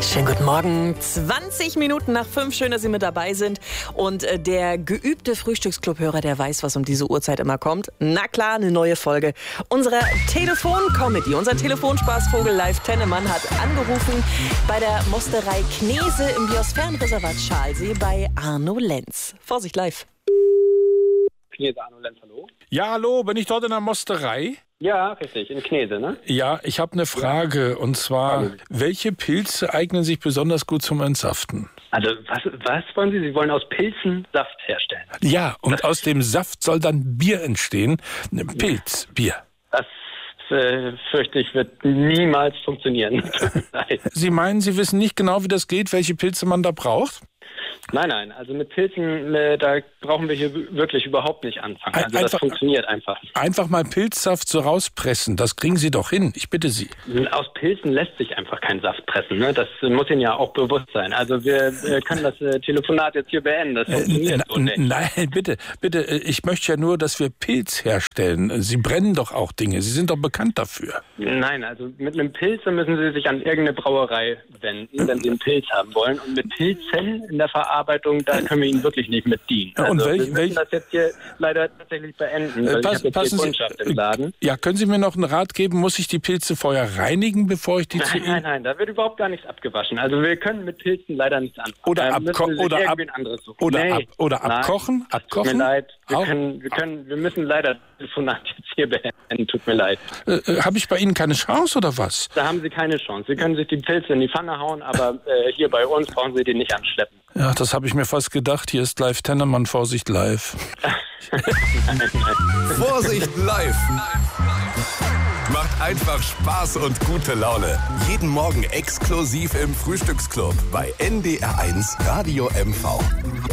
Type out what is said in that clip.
Schönen guten Morgen. 20 Minuten nach 5. Schön, dass Sie mit dabei sind. Und der geübte Frühstücksclub-Hörer, der weiß, was um diese Uhrzeit immer kommt. Na klar, eine neue Folge unserer Telefon-Comedy. Unser Telefonspaßvogel Live Tennemann hat angerufen bei der Mosterei Knese im Biosphärenreservat Schalsee bei Arno Lenz. Vorsicht, live. Knese, Arno Lenz, hallo? Ja, hallo, bin ich dort in der Mosterei? Ja, richtig, in Knese, ne? Ja, ich habe eine Frage, und zwar, welche Pilze eignen sich besonders gut zum Entsaften? Also, was wollen Sie? Sie wollen aus Pilzen Saft herstellen? Ja, und aus dem Saft soll dann Bier entstehen. Pilzbier. Das fürchte ich, wird niemals funktionieren. Nein. Sie meinen, Sie wissen nicht genau, wie das geht, welche Pilze man da braucht? Nein, also mit Pilzen, da brauchen wir hier wirklich überhaupt nicht anfangen. Also das funktioniert einfach. Einfach mal Pilzsaft so rauspressen, das kriegen Sie doch hin, ich bitte Sie. Aus Pilzen lässt sich einfach kein Saft pressen, ne? Das muss Ihnen ja auch bewusst sein. Also wir können das Telefonat jetzt hier beenden, das funktioniert so nicht. Nein, bitte, ich möchte ja nur, dass wir Pilz herstellen. Sie brennen doch auch Dinge, Sie sind doch bekannt dafür. Nein, also mit einem Pilz müssen Sie sich an irgendeine Brauerei wenden, wenn Sie einen Pilz haben wollen. Und mit Pilzen in der Verarbeitung, da können wir Ihnen wirklich nicht mit dienen. Also und wir müssen das jetzt hier leider tatsächlich beenden, weil ich habe jetzt hier Kundschaft im Laden. Ja, können Sie mir noch einen Rat geben? Muss ich die Pilze vorher reinigen, bevor ich die zu Ihnen... Nein, da wird überhaupt gar nichts abgewaschen. Also wir können mit Pilzen leider nichts anfangen. Oder abkochen? Tut mir leid. Wir müssen leider das Telefonat jetzt hier beenden. Tut mir leid. Habe ich bei Ihnen keine Chance oder was? Da haben Sie keine Chance. Sie können sich die Pilze in die Pfanne hauen, aber hier bei uns brauchen Sie die nicht anschleppen. Ja, das habe ich mir fast gedacht. Hier ist Live Tennemann, Vorsicht live. Nein. Vorsicht live. Macht einfach Spaß und gute Laune. Jeden Morgen exklusiv im Frühstücksclub bei NDR1 Radio MV.